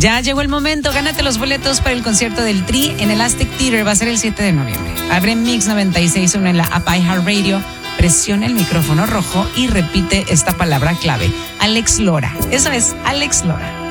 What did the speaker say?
Ya llegó el momento, gánate los boletos para el concierto del Tri en el Aztec Theater, va a ser el 7 de noviembre. Abre Mix 96.1 en la app iHeartRadio, presiona el micrófono rojo y repite esta palabra clave, Alex Lora. Eso es, Alex Lora.